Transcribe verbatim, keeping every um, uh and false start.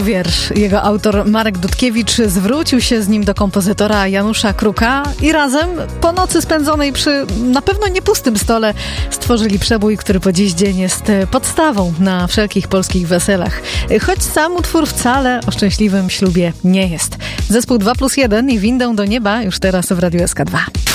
wiersz. Jego autor Marek Dudkiewicz zwrócił się z nim do kompozytora Janusza Kruka i razem po nocy spędzonej przy na pewno nie pustym stole stworzyli przebój, który po dziś dzień jest podstawą na wszelkich polskich weselach. Choć sam utwór wcale o szczęśliwym ślubie nie jest. Zespół dwa plus jeden i Windę do nieba już teraz w Radiu S K dwa.